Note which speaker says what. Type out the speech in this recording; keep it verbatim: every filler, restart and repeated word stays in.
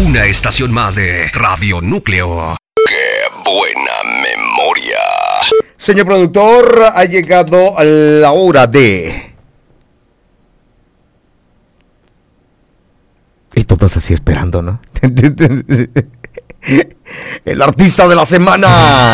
Speaker 1: Una estación más de Radio Núcleo. ¡Qué buena memoria!
Speaker 2: Señor productor, ha llegado la hora de... Y todos así esperando, ¿no? El artista de la semana.